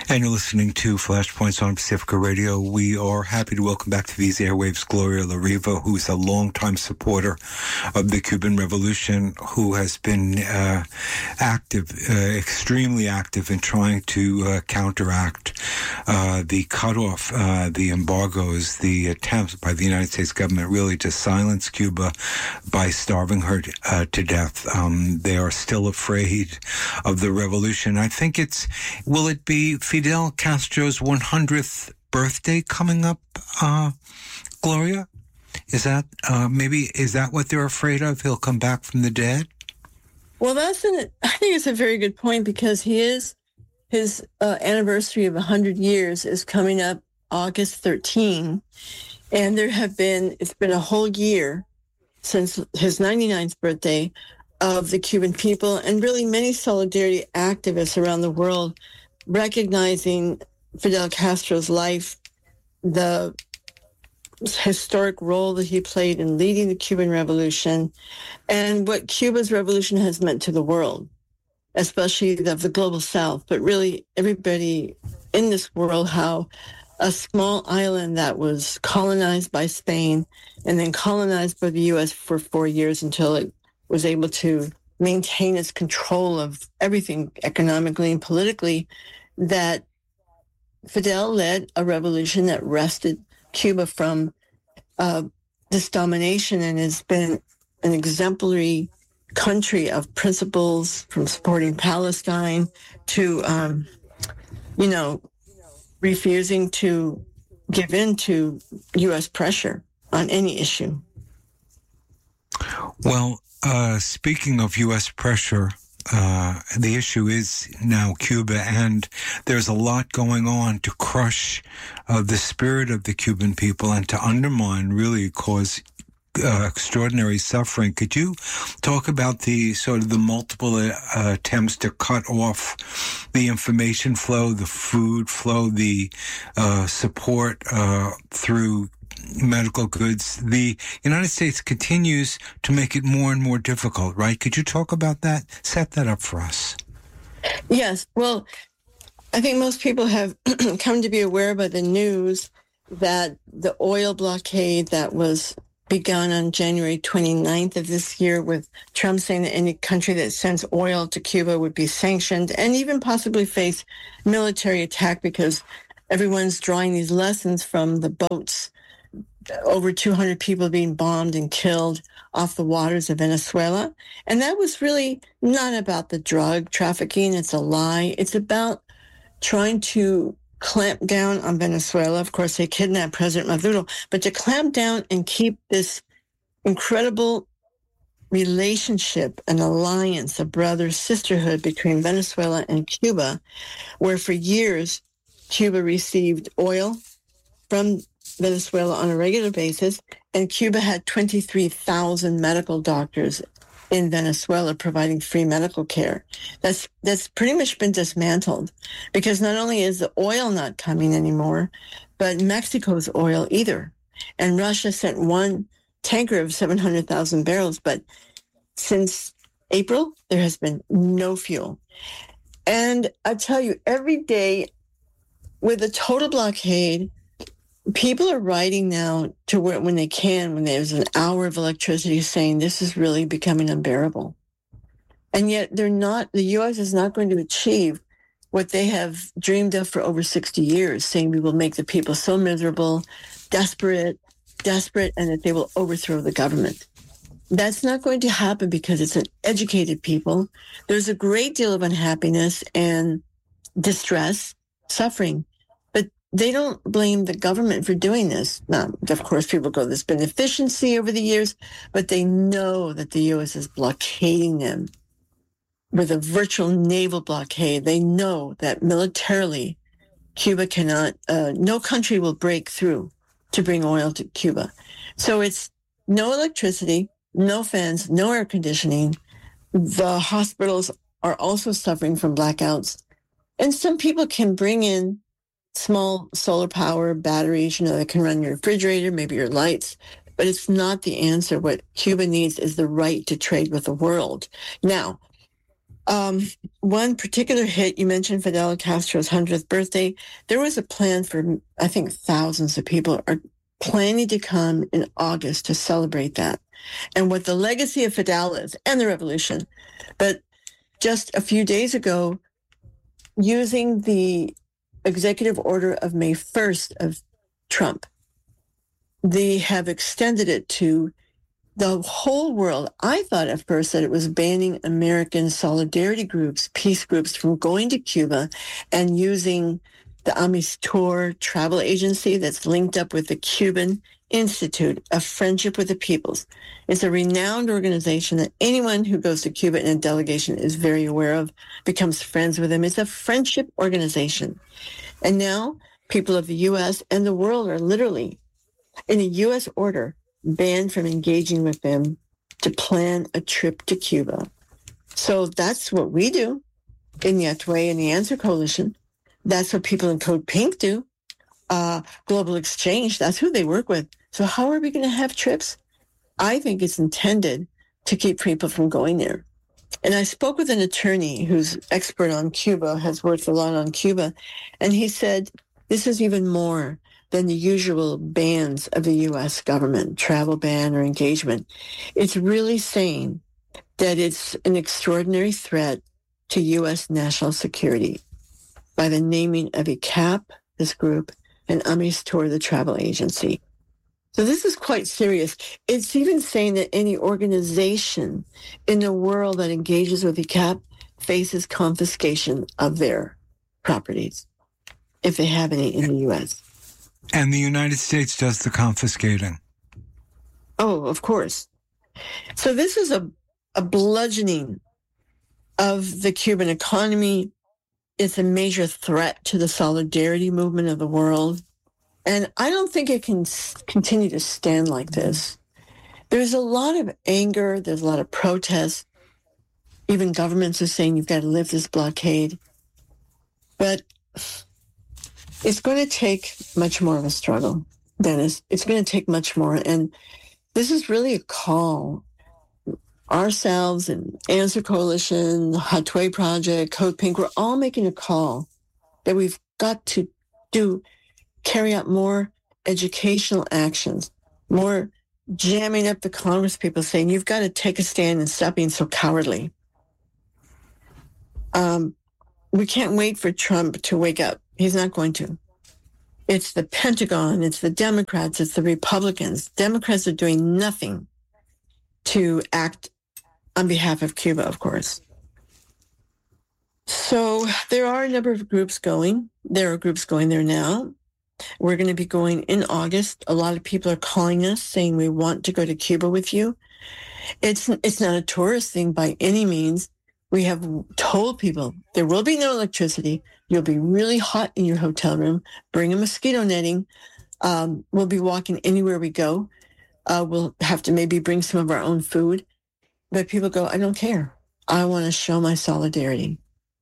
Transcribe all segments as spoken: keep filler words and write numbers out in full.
And you're listening to Flashpoints on Pacifica Radio. We are happy to welcome back to these airwaves Gloria La Riva, who is a longtime supporter of the Cuban Revolution, who has been uh, active, uh, extremely active in trying to uh, counteract uh, the cutoff, uh, the embargoes, the attempts by the United States government really to silence Cuba by starving her uh, to death. Um, they are still afraid of the revolution. I think it's, will it be Fidel Castro's one hundredth birthday coming up, uh, Gloria? Is that, uh, maybe, is that what they're afraid of? He'll come back from the dead? Well, that's an, I think it's a very good point, because he is, his uh, anniversary of one hundred years is coming up August thirteenth. And there have been, it's been a whole year since his ninety-ninth birthday of the Cuban people, and really many solidarity activists around the world recognizing Fidel Castro's life, the historic role that he played in leading the Cuban Revolution, and what Cuba's revolution has meant to the world, especially the, the global South, but really everybody in this world, how a small island that was colonized by Spain and then colonized by the U S for four years until it was able to maintain its control of everything economically and politically, that Fidel led a revolution that wrested Cuba from uh, this domination, and has been an exemplary country of principles, from supporting Palestine to, um, you know, refusing to give in to U S pressure on any issue. Well, uh, speaking of U S pressure, uh, the issue is now Cuba, and there's a lot going on to crush uh, the spirit of the Cuban people and to undermine, really cause Uh, extraordinary suffering. Could you talk about the sort of the multiple uh, attempts to cut off the information flow, the food flow, the uh, support uh, through medical goods? The United States continues to make it more and more difficult, right? Could you talk about that? Set that up for us. Yes. Well, I think most people have come to be aware by the news that the oil blockade that was begun on January twenty-ninth of this year, with Trump saying that any country that sends oil to Cuba would be sanctioned and even possibly face military attack, because everyone's drawing these lessons from the boats, over two hundred people being bombed and killed off the waters of Venezuela. And that was really not about the drug trafficking. It's a lie. It's about trying to clamp down on Venezuela. Of course, they kidnapped President Maduro, but to clamp down and keep this incredible relationship, an alliance, a brother sisterhood between Venezuela and Cuba, where for years Cuba received oil from Venezuela on a regular basis, and Cuba had twenty-three thousand medical doctors in Venezuela providing free medical care. That's that's pretty much been dismantled, because not only is the oil not coming anymore, but Mexico's oil either. And Russia sent one tanker of seven hundred thousand barrels, but since April, there has been no fuel. And I tell you, every day with a total blockade, people are writing now to where, when they can, when there's an hour of electricity, saying this is really becoming unbearable. And yet they're not, the U S is not going to achieve what they have dreamed of for over sixty years, saying we will make the people so miserable, desperate, desperate, and that they will overthrow the government. That's not going to happen, because it's an educated people. There's a great deal of unhappiness and distress, suffering. They don't blame the government for doing this. Now, of course, people go, there's been efficiency over the years, but they know that the U S is blockading them with a virtual naval blockade. They know that militarily, Cuba cannot, uh, no country will break through to bring oil to Cuba. So it's no electricity, no fans, no air conditioning. The hospitals are also suffering from blackouts. And some people can bring in small solar power batteries, you know, that can run your refrigerator, maybe your lights, but it's not the answer. What Cuba needs is the right to trade with the world. Now, Um, one particular hit, you mentioned Fidel Castro's hundredth birthday. There was a plan for, I think, thousands of people are planning to come in August to celebrate that and what the legacy of Fidel is and the revolution. But just a few days ago, using the executive order of May first of Trump, they have extended it to the whole world. I thought at first that it was banning American solidarity groups, peace groups, from going to Cuba and using the Amistor travel agency that's linked up with the Cuban Institute of Friendship with the Peoples. It's a renowned organization that anyone who goes to Cuba in a delegation is very aware of, becomes friends with them. It's a friendship organization. And now people of the U S and the world are literally, in a U S order, banned from engaging with them to plan a trip to Cuba. So that's what we do in the Otway and the Answer Coalition. That's what people in Code Pink do. Uh, Global Exchange, that's who they work with. So how are we going to have trips? I think it's intended to keep people from going there. And I spoke with an attorney who's expert on Cuba, has worked a lot on Cuba, and he said this is even more than the usual bans of the U S government, travel ban or engagement. It's really saying that it's an extraordinary threat to U S national security by the naming of I C A P, this group, and Amistor, the travel agency. So this is quite serious. It's even saying that any organization in the world that engages with I C A P faces confiscation of their properties, if they have any in the U S. And the United States does the confiscating. Oh, of course. So this is a, a bludgeoning of the Cuban economy. It's a major threat to the solidarity movement of the world. And I don't think it can continue to stand like this. There's a lot of anger. There's a lot of protests. Even governments are saying you've got to lift this blockade. But it's going to take much more of a struggle, Dennis. It's going to take much more. And this is really a call. Ourselves and Answer Coalition, Otway Project, Code Pink, we're all making a call that we've got to do, carry out more educational actions, more jamming up the Congress people saying, you've got to take a stand and stop being so cowardly. Um, we can't wait for Trump to wake up. He's not going to. It's the Pentagon, it's the Democrats, it's the Republicans. Democrats are doing nothing to act on behalf of Cuba, of course. So there are a number of groups going. There are groups going there now. We're going to be going in August. A lot of people are calling us saying we want to go to Cuba with you. It's it's not a tourist thing by any means. We have told people there will be no electricity. You'll be really hot in your hotel room. Bring a mosquito netting. Um, we'll be walking anywhere we go. Uh, we'll have to maybe bring some of our own food. But people go, I don't care. I want to show my solidarity.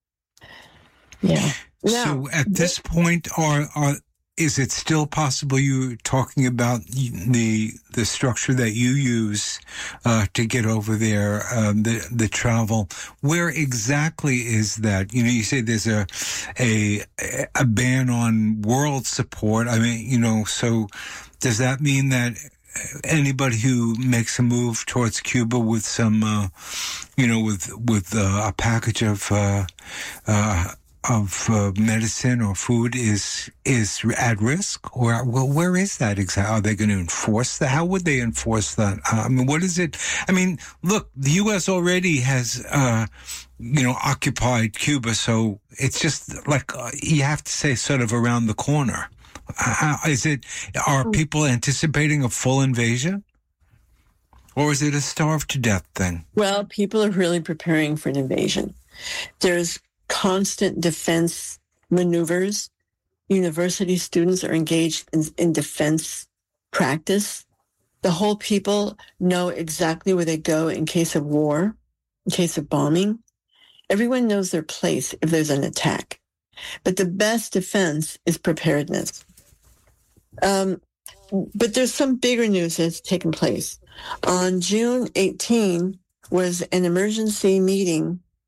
Yeah. Now, so at this point, are are is it still possible? You're talking about the the structure that you use uh, to get over there, um, the the travel. Where exactly is that? You know, you say there's a a a ban on world support. I mean, you know, so does that mean that anybody who makes a move towards Cuba with some, uh, you know, with with uh, a package of uh, uh, of uh, medicine or food is is at risk? Or well, where is that exactly? Are they going to enforce that? How would they enforce that? Uh, I mean, what is it? I mean, look, the U S already has, uh, you know, occupied Cuba, so it's just like uh, you have to say, sort of around the corner. Uh, is it? Are people anticipating a full invasion, or is it a starve to death thing? Well, people are really preparing for an invasion. There's constant defense maneuvers. University students are engaged in, in defense practice. The whole people know exactly where they go in case of war, in case of bombing. Everyone knows their place if there's an attack. But the best defense is preparedness. Um, but there's some bigger news that's taken place. On June eighteenth was an emergency meeting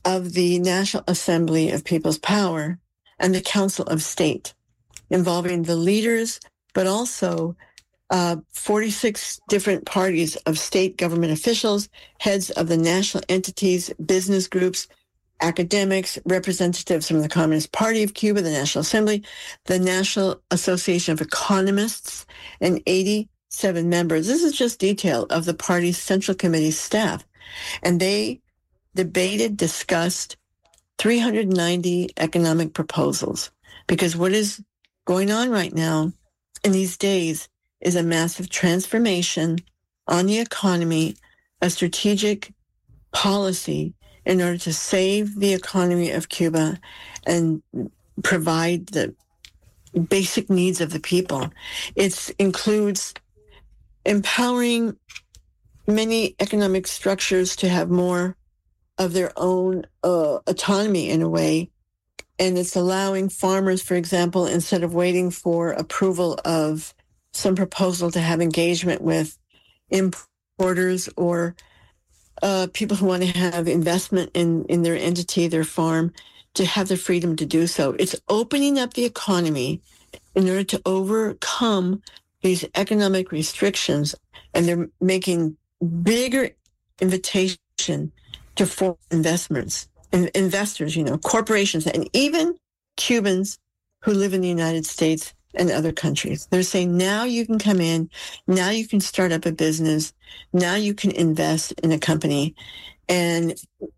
of the National Assembly of People's Power and the Council of State, involving the leaders, but also uh, forty-six different parties of state government officials, heads of the national entities, business groups, academics, representatives from the Communist Party of Cuba, the National Assembly, the National Association of Economists, and eighty-seven members. This is just detail of the party's Central Committee staff. And they debated, discussed three hundred ninety economic proposals, because what is going on right now in these days is a massive transformation on the economy, a strategic policy in order to save the economy of Cuba and provide the basic needs of the people. It includes empowering many economic structures to have more of their own uh, autonomy in a way. And it's allowing farmers, for example, instead of waiting for approval of some proposal to have engagement with importers or uh, people who want to have investment in, in their entity, their farm, to have the freedom to do so. It's opening up the economy in order to overcome these economic restrictions, and they're making bigger invitation to foreign investments, in, investors, you know, corporations, and even Cubans who live in the United States and other countries. They're saying, now you can come in, now you can start up a business, now you can invest in a company. And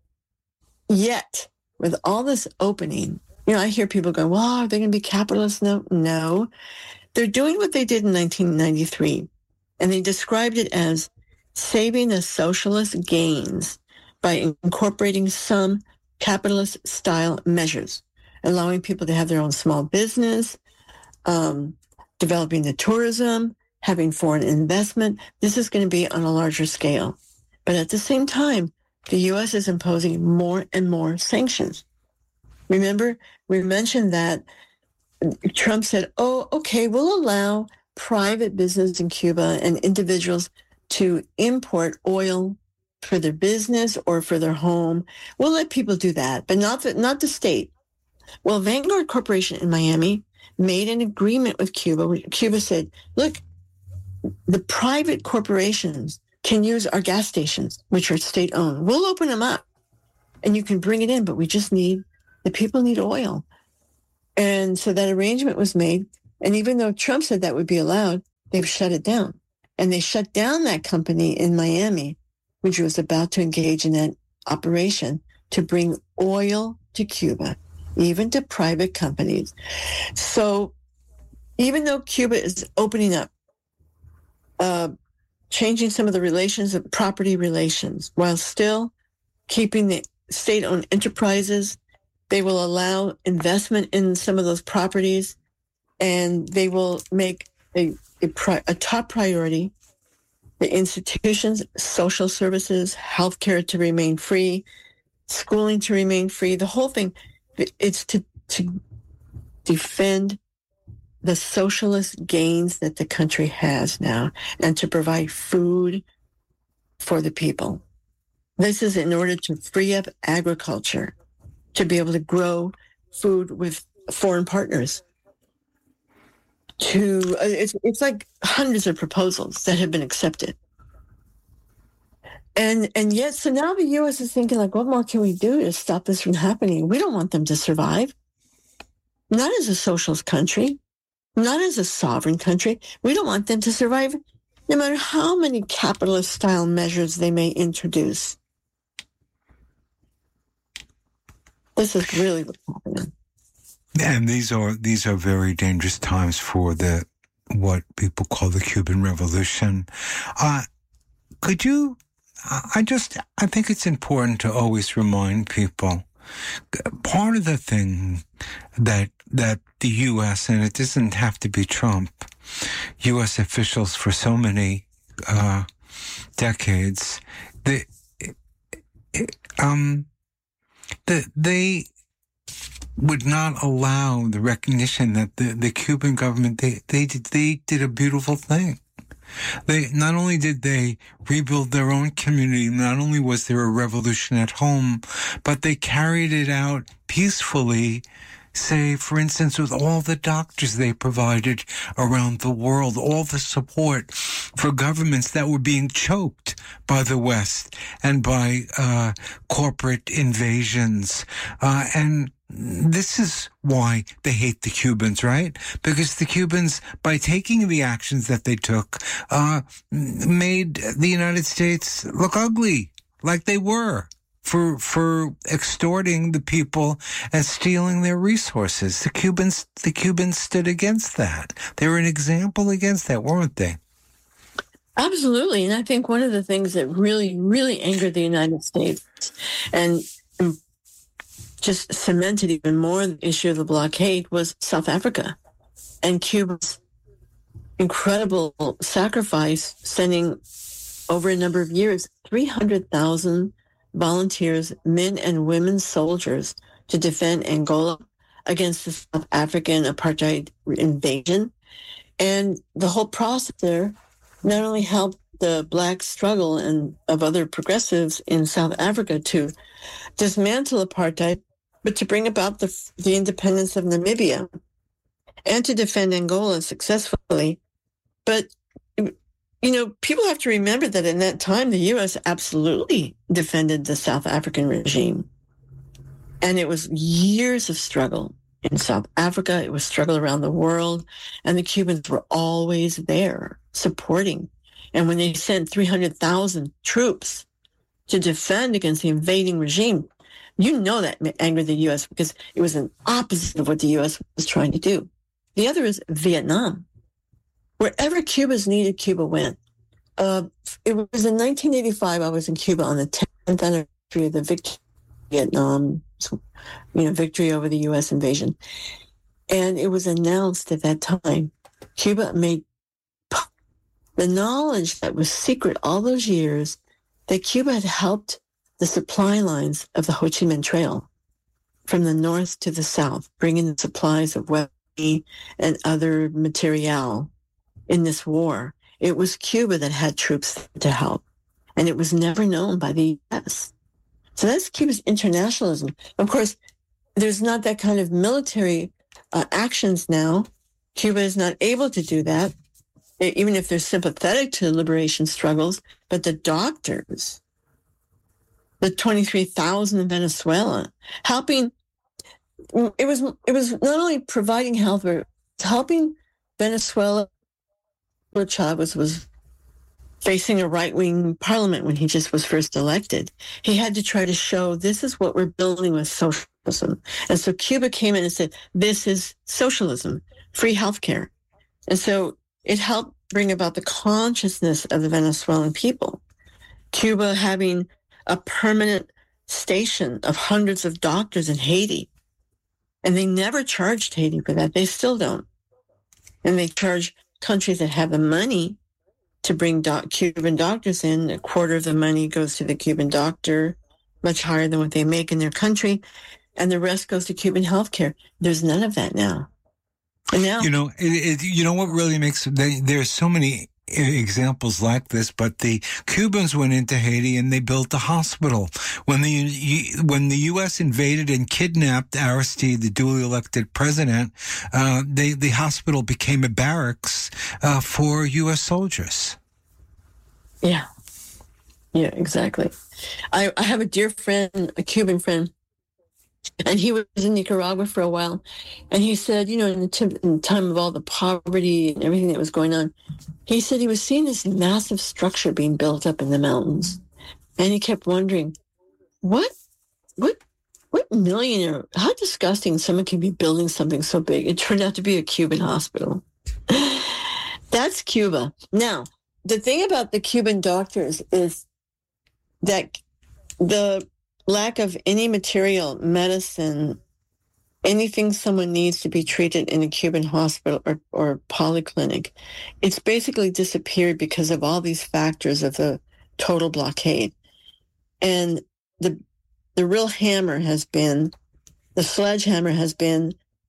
yet, with all this opening, you know, I hear people go, well, are they going to be capitalists? No, no. They're doing what they did in nineteen ninety-three, and they described it as saving the socialist gains by incorporating some capitalist-style measures, allowing people to have their own small business, um, developing the tourism, having foreign investment. This is going to be on a larger scale. But at the same time, the U S is imposing more and more sanctions. Remember, we mentioned that Trump said, oh, okay, we'll allow private business in Cuba and individuals to import oil for their business or for their home. We'll let people do that, but not the, not the state. Well, Vanguard Corporation in Miami made an agreement with Cuba. Cuba said, look, the private corporations can use our gas stations, which are state-owned. We'll open them up, and you can bring it in, but we just need, the people need oil. And so that arrangement was made. And even though Trump said that would be allowed, they've shut it down. And they shut down that company in Miami, which was about to engage in that operation to bring oil to Cuba, even to private companies. So even though Cuba is opening up, uh, changing some of the relations of property relations, while still keeping the state-owned enterprises, they will allow investment in some of those properties, and they will make a, a, pri- a top priority the institutions, social services, healthcare to remain free, schooling to remain free, the whole thing. It's to, to defend the socialist gains that the country has now and to provide food for the people. This is in order to free up agriculture, to be able to grow food with foreign partners. To it's it's like hundreds of proposals that have been accepted. And and yet, so now the U S is thinking, like, what more can we do to stop this from happening? We don't want them to survive. Not as a socialist country, not as a sovereign country. We don't want them to survive, no matter how many capitalist-style measures they may introduce. This is really what's happening. And these are these are very dangerous times for the what people call the Cuban Revolution. Uh, could you? I just I think it's important to always remind people. Part of the thing that that the U S, and it doesn't have to be Trump, U S officials for so many uh, decades, they um the, they would not allow the recognition that the, the Cuban government they they did, they did a beautiful thing. They not only did they rebuild their own community, not only was there a revolution at home, but they carried it out peacefully. Say, for instance, with all the doctors they provided around the world, all the support for governments that were being choked by the West and by uh, corporate invasions. Uh, and this is why they hate the Cubans, right? Because the Cubans, by taking the actions that they took, uh, made the United States look ugly, like they were. For for extorting the people and stealing their resources. The Cubans the Cubans stood against that. They were an example against that, weren't they? Absolutely. And I think one of the things that really, really angered the United States and just cemented even more the issue of the blockade was South Africa and Cuba's incredible sacrifice, sending over a number of years three hundred thousand volunteers, men and women soldiers, to defend Angola against the South African apartheid invasion. And the whole process there not only helped the Black struggle and of other progressives in South Africa to dismantle apartheid, but to bring about the, the independence of Namibia and to defend Angola successfully. But you know, people have to remember that in that time, the U S absolutely defended the South African regime. And it was years of struggle in South Africa. It was struggle around the world. And the Cubans were always there supporting. And when they sent three hundred thousand troops to defend against the invading regime, you know that angered the U S because it was an opposite of what the U S was trying to do. The other is Vietnam. Wherever Cubans needed, Cuba went. Uh, it was in nineteen eighty-five, I was in Cuba on the tenth anniversary of the victory of Vietnam, you know, victory over the U S invasion. And it was announced at that time, Cuba made the knowledge that was secret all those years that Cuba had helped the supply lines of the Ho Chi Minh Trail from the north to the south, bringing the supplies of weaponry and other material in this war. It was Cuba that had troops to help, and it was never known by the U S. So that's Cuba's internationalism. Of course, there's not that kind of military uh, actions now. Cuba is not able to do that, even if they're sympathetic to liberation struggles. But the doctors, the twenty-three thousand in Venezuela, helping, it was it was not only providing health, but helping Venezuela. Chavez was facing a right-wing parliament when he just was first elected. He had to try to show this is what we're building with socialism. And so Cuba came in and said, this is socialism, free healthcare. And so it helped bring about the consciousness of the Venezuelan people. Cuba having a permanent station of hundreds of doctors in Haiti. And they never charged Haiti for that. They still don't. And they charge countries that have the money to bring doc- Cuban doctors in. A quarter of the money goes to the Cuban doctor, much higher than what they make in their country, and the rest goes to Cuban healthcare. There's none of that now. And now, you know, it, it, you know what really makes they, there's so many examples like this, but the Cubans went into Haiti and they built a hospital. When the when the U S invaded and kidnapped Aristide, the duly elected president, uh, they, the hospital became a barracks uh, for U S soldiers. Yeah, yeah, exactly. I, I have a dear friend, a Cuban friend, and he was in Nicaragua for a while. And he said, you know, in the, t- in the time of all the poverty and everything that was going on, he said he was seeing this massive structure being built up in the mountains. And he kept wondering, what, what, what millionaire, how disgusting someone can be building something so big. It turned out to be a Cuban hospital. That's Cuba. Now, the thing about the Cuban doctors is that the lack of any material, medicine, anything someone needs to be treated in a Cuban hospital or, or polyclinic, it's basically disappeared because of all these factors of the total blockade. And the the real hammer has been, the sledgehammer has been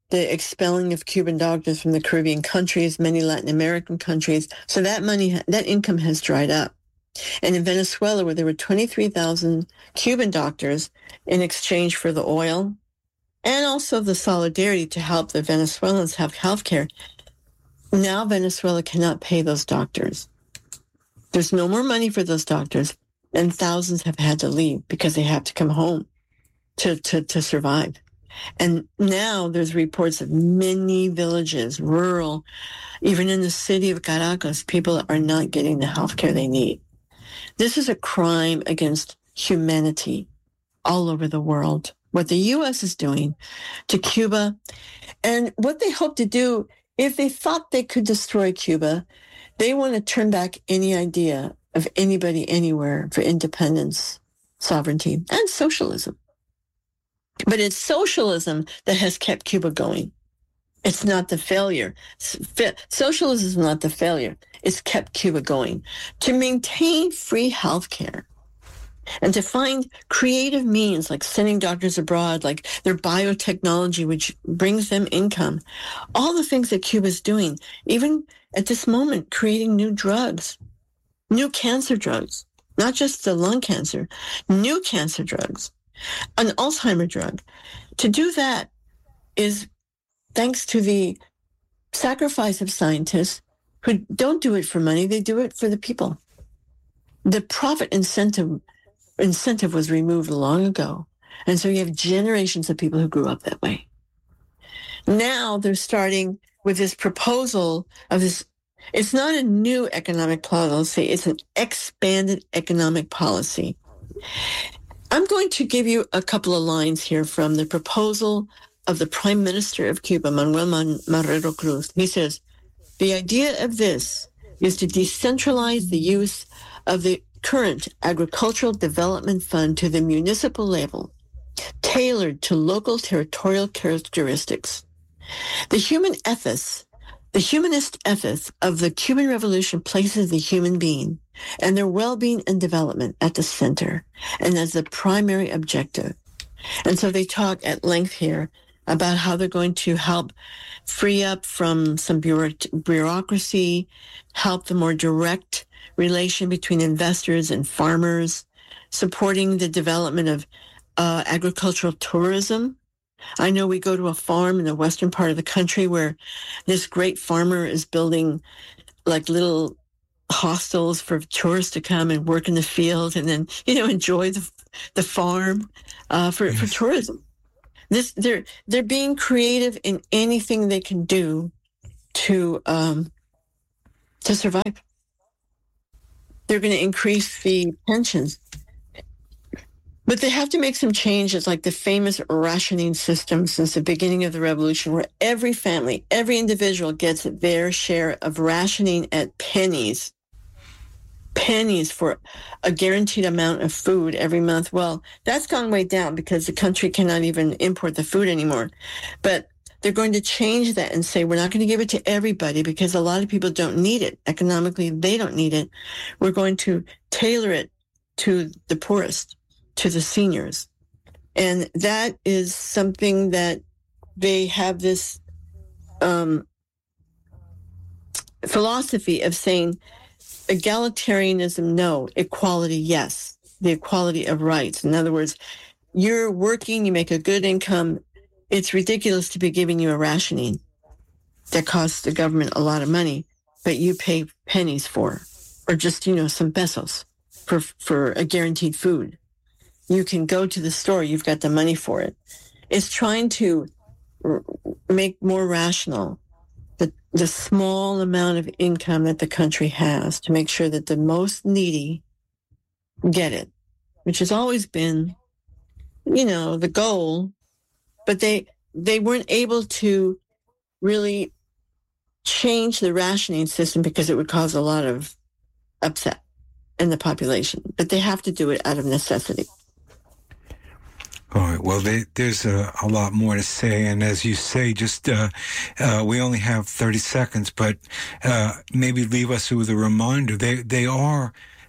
the expelling of Cuban doctors from the Caribbean countries, many Latin American countries. So that money, that income has dried up. And in Venezuela, where there were twenty-three thousand Cuban doctors in exchange for the oil and also the solidarity to help the Venezuelans have health care, now Venezuela cannot pay those doctors. There's no more money for those doctors, and thousands have had to leave because they have to come home to, to, to survive. And now there's reports of many villages, rural, even in the city of Caracas, people are not getting the health care they need. This is a crime against humanity all over the world. What the U S is doing to Cuba, and what they hope to do, if they thought they could destroy Cuba, they want to turn back any idea of anybody anywhere for independence, sovereignty, and socialism. But it's socialism that has kept Cuba going. It's not the failure. Socialism is not the failure. It's kept Cuba going. To maintain free health care and to find creative means like sending doctors abroad, like their biotechnology, which brings them income, all the things that Cuba's doing, even at this moment, creating new drugs, new cancer drugs, not just the lung cancer, new cancer drugs, an Alzheimer drug. To do that is thanks to the sacrifice of scientists who don't do it for money, they do it for the people. The profit incentive incentive was removed long ago. And so you have generations of people who grew up that way. Now they're starting with this proposal of this. It's not a new economic policy. It's an expanded economic policy. I'm going to give you a couple of lines here from the proposal of the Prime Minister of Cuba, Manuel Marrero Cruz. He says, the idea of this is to decentralize the use of the current Agricultural Development Fund to the municipal level, tailored to local territorial characteristics. The human ethos, the humanist ethos of the Cuban Revolution places the human being and their well-being and development at the center and as the primary objective. And so they talk at length here about how they're going to help free up from some bureaucracy, help the more direct relation between investors and farmers, supporting the development of uh, agricultural tourism. I know we go to a farm in the western part of the country where this great farmer is building like little hostels for tourists to come and work in the field and then, you know, enjoy the the farm uh, for, for tourism. This they're they're being creative in anything they can do to um, to survive. They're going to increase the pensions. But they have to make some changes, like the famous rationing system since the beginning of the revolution, where every family, every individual gets their share of rationing at pennies. Pennies for a guaranteed amount of food every month. Well, that's gone way down because the country cannot even import the food anymore. But they're going to change that and say, we're not going to give it to everybody because a lot of people don't need it. Economically, they don't need it. We're going to tailor it to the poorest, to the seniors. And that is something that they have this um, philosophy of saying egalitarianism, no. Equality, yes. The equality of rights. In other words, you're working, you make a good income. It's ridiculous to be giving you a rationing that costs the government a lot of money, but you pay pennies for, or just, you know, some pesos for, for a guaranteed food. You can go to the store. You've got the money for it. It's trying to r- make more rational the, the small amount of income that the country has to make sure that the most needy get it, which has always been, you know, the goal. But they they weren't able to really change the rationing system because it would cause a lot of upset in the population. But they have to do it out of necessity. All right. Well, they, there's a, a lot more to say. And as you say, just uh, uh, we only have thirty seconds, but uh, maybe leave us with a reminder. They they are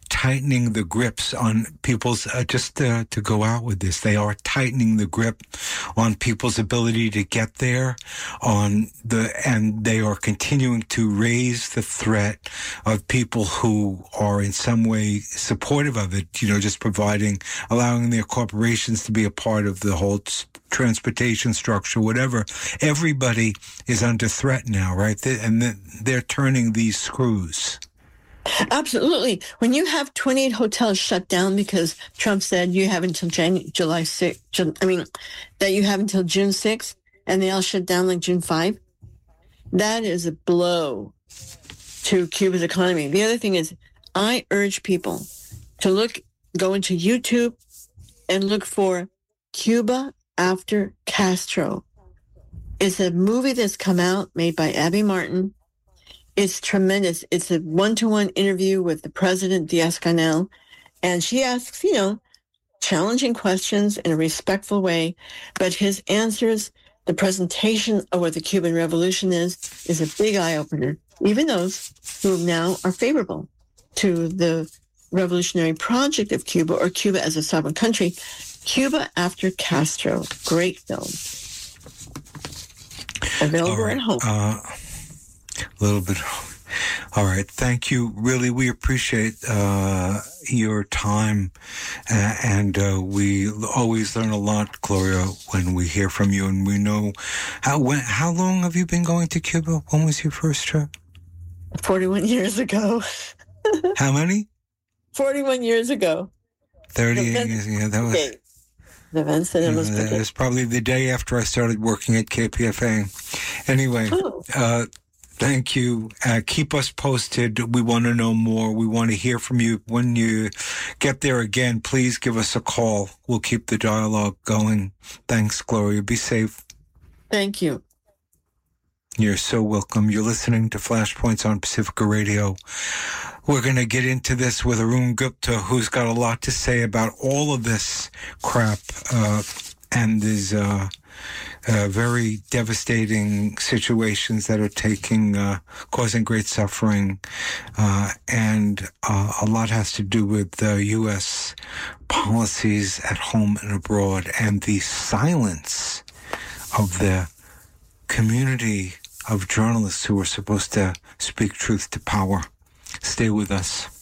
tightening the grips on people's, uh, just uh, to go out with this, they are tightening the grip on people's ability to get there, on the, and they are continuing to raise the threat of people who are in some way supportive of it, you know, just providing, allowing their corporations to be a part of the whole transportation structure, whatever. Everybody is under threat now, right? They, and they're turning these screws. Absolutely. When you have twenty-eight hotels shut down because Trump said you have until January, July sixth, I mean, that you have until June sixth, and they all shut down like June fifth, that is a blow to Cuba's economy. The other thing is, I urge people to look, go into YouTube and look for Cuba After Castro. It's a movie that's come out, made by Abby Martin. It's tremendous. It's a one-to-one interview with the president, Díaz-Canel, and she asks, you know, challenging questions in a respectful way, but his answers, the presentation of what the Cuban Revolution is, is a big eye-opener. Even those who now are favorable to the revolutionary project of Cuba, or Cuba as a sovereign country. Cuba After Castro, great film. Available right. at home. Uh, a little bit. All right. Thank you. Really, we appreciate uh, your time. Uh, and uh, we always learn a lot, Gloria, when we hear from you. And we know, how when, how long have you been going to Cuba? When was your first trip? forty-one years ago. How many? forty-one years ago. thirty-eight years ago. That was... Okay. The events that it was. It was probably the day after I started working at K P F A. Anyway, oh. uh, thank you. Uh, keep us posted. We want to know more. We want to hear from you. When you get there again, please give us a call. We'll keep the dialogue going. Thanks, Gloria. Be safe. Thank you. You're so welcome. You're listening to Flashpoints on Pacifica Radio. We're going to get into this with Arun Gupta, who's got a lot to say about all of this crap uh, and these uh, uh, very devastating situations that are taking, uh, causing great suffering. Uh, and uh, a lot has to do with uh, U S policies at home and abroad, and the silence of the community of journalists who are supposed to speak truth to power. Stay with us.